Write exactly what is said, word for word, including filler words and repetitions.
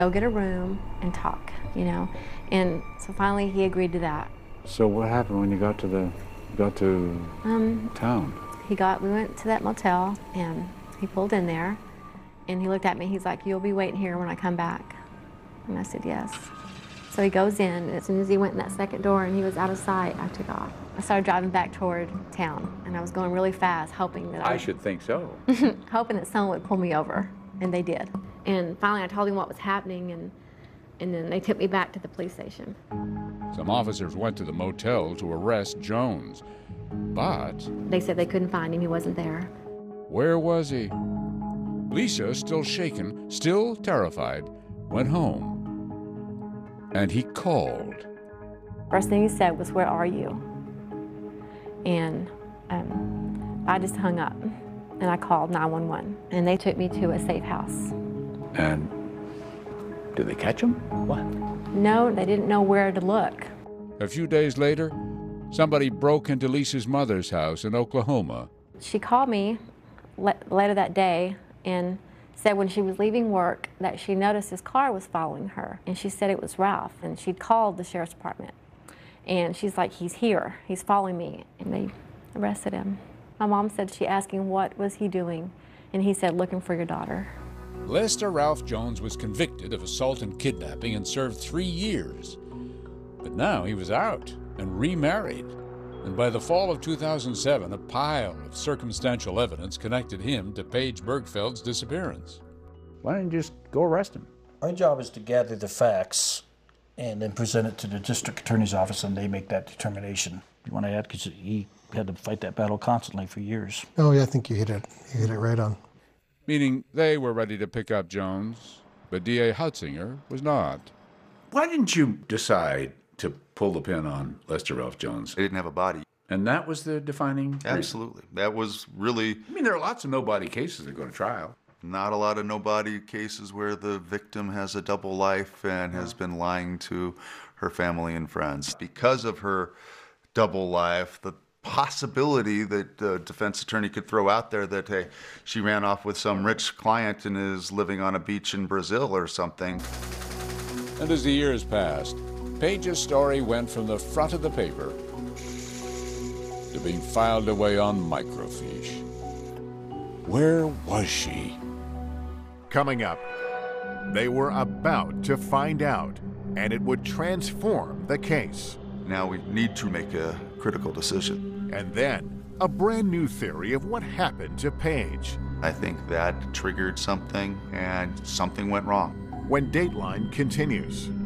Go get a room and talk, you know. And so finally he agreed to that. So what happened when you got to the got to um, town? He got, we went to that motel and he pulled in there and he looked at me, he's like, "You'll be waiting here when I come back." And I said, "Yes." So he goes in, and as soon as he went in that second door and he was out of sight, I took off. I started driving back toward town, and I was going really fast, hoping that I, I should think so. hoping that someone would pull me over, and they did. And finally, I told him what was happening, and and then they took me back to the police station. Some officers went to the motel to arrest Jones, but they said they couldn't find him. He wasn't there. Where was he? Lisa, still shaken, still terrified, went home. And he called. First thing he said was, "Where are you?" And um, I just hung up, and I called nine one one, and they took me to a safe house. And did they catch him? What? No, they didn't know where to look. A few days later, somebody broke into Lisa's mother's house in Oklahoma. She called me le- later that day and said when she was leaving work that she noticed his car was following her, and she said it was Ralph, and she'd called the sheriff's department, and she's like, "He's here, he's following me," and they arrested him. My mom said she asked him what was he doing, and he said, "Looking for your daughter." Lester Ralph Jones was convicted of assault and kidnapping and served three years. But now he was out and remarried. And by the fall of two thousand seven, a pile of circumstantial evidence connected him to Paige Bergfeld's disappearance. Why didn't you just go arrest him? Our job is to gather the facts and then present it to the district attorney's office, and they make that determination. You want to add, because he had to fight that battle constantly for years. Oh, yeah, I think you hit it. You hit it right on. Meaning they were ready to pick up Jones, but D A Hutzinger was not. Why didn't you decide to pull the pin on Lester Ralph Jones? They didn't have a body. And that was the defining reason? Absolutely. That was really... I mean, there are lots of no-body cases that go to trial. Not a lot of no-body cases where the victim has a double life and has been lying to her family and friends. Because of her double life, the possibility that the defense attorney could throw out there that, hey, she ran off with some rich client and is living on a beach in Brazil or something. And as the years passed, Paige's story went from the front of the paper to being filed away on microfiche. Where was she? Coming up, they were about to find out, and it would transform the case. Now we need to make a critical decision. And then, a brand new theory of what happened to Paige. I think that triggered something, and something went wrong. When Dateline continues.